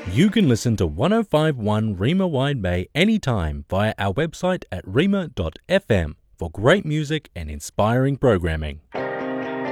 You can listen to 1051 Rima Wide Bay anytime via our website at rima.fm for great music and inspiring programming.